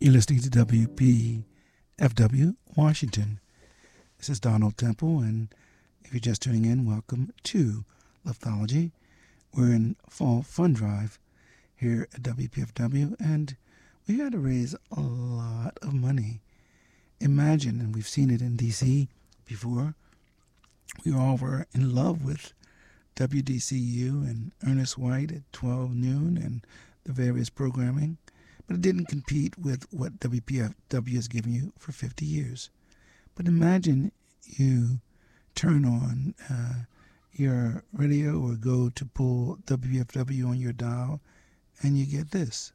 You're listening to WPFW Washington. This is Donald Temple, and if you're just tuning in, welcome to Lefthology. We're in fall fund drive here at WPFW, and we got to raise a lot of money. Imagine, and we've seen it in D.C. before, we all were in love with WDCU and Ernest White at 12 noon and the various programming, but it didn't compete with what WPFW has given you for 50 years. But imagine you turn on your radio or go to pull WPFW on your dial and you get this.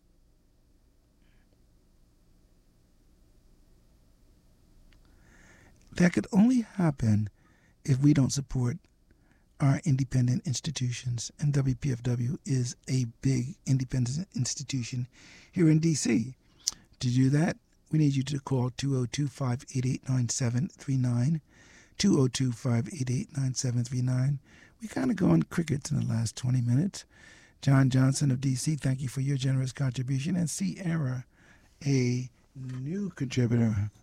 That could only happen if we don't support our independent institutions, and WPFW is a big independent institution here in D.C. To do that, we need you to call 202-588-9739, 202-588-9739. We kind of go on crickets in the last 20 minutes. John Johnson of D.C., thank you for your generous contribution, and Sierra, a new contributor.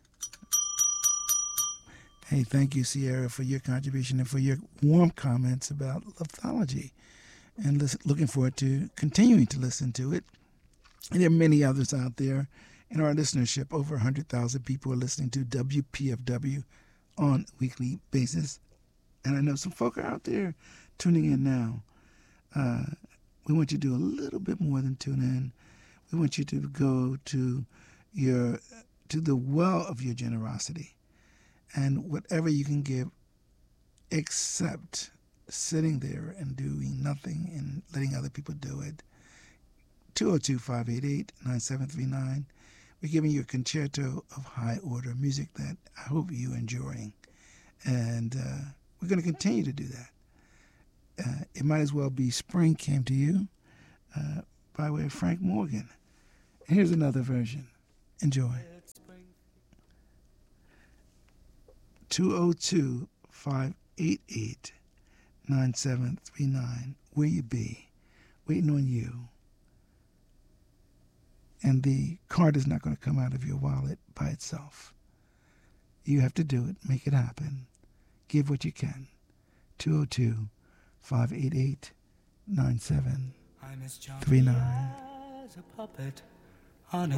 Hey, thank you, Sierra, for your contribution and for your warm comments about Lefthology. And looking forward to continuing to listen to it. And there are many others out there in our listenership. Over 100,000 people are listening to WPFW on a weekly basis. And I know some folk are out there tuning in now. We want you to do a little bit more than tune in. We want you to go to the well of your generosity. And whatever you can give, except sitting there and doing nothing and letting other people do it. 202-588-9739. We're giving you a concerto of high order music that I hope you're enjoying. And we're going to continue to do that. It might as well be Spring Came to You by way of Frank Morgan. And here's another version. Enjoy. 202-588-9739. Where you be? Waiting on you. And the card is not going to come out of your wallet by itself. You have to do it. Make it happen. Give what you can. 202-588-9739.